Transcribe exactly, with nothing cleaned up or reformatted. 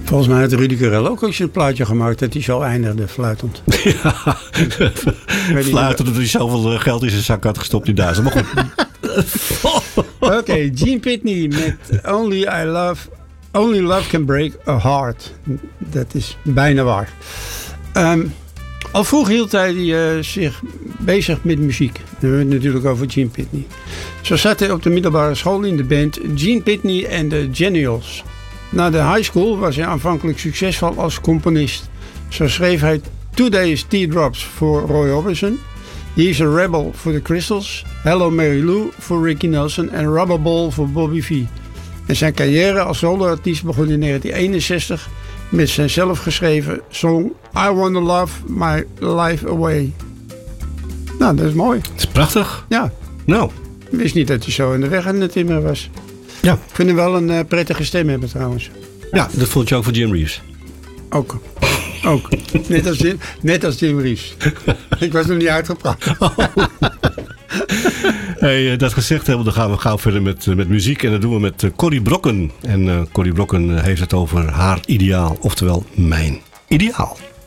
Volgens mij had Rudy Karel ook eens een plaatje gemaakt dat hij zo eindigde, fluitend. Ja, fluitend dat hij zoveel geld in zijn zak had gestopt in Duitsland. Maar goed. Oké, okay, Gene Pitney met Only I Love, Only Love Can Break a Heart. Dat is bijna waar. Um, al vroeg hield hij uh, zich bezig met muziek. Dan hebben we het natuurlijk over Gene Pitney. Zo zat hij op de middelbare school in de band Gene Pitney and the Genials. Na de high school was hij aanvankelijk succesvol als componist. Zo schreef hij Today's Teardrops voor Roy Orbison, He's a Rebel voor The Crystals, Hello Mary Lou voor Ricky Nelson en Rubber Ball voor Bobby Vee. En zijn carrière als soloartiest begon in negentien eenenzestig met zijn zelfgeschreven song I Wanna Love My Life Away. Nou, dat is mooi. Dat is prachtig. Ja. Nou. Ik wist niet dat hij zo in de weg aan het timmeren was. Ja. Ik vind hem wel een uh, prettige stem hebben trouwens. Ja, dat vond je ook voor Jim Reeves. Ook. Ook. Net als Jim, net als Jim Reeves. Ik was nog niet uitgepraat. Oh. Hey, dat gezegd hebben, dan gaan we gauw verder met, met muziek. En dat doen we met uh, Corrie Brokken. En uh, Corrie Brokken heeft het over haar ideaal. Oftewel, mijn ideaal.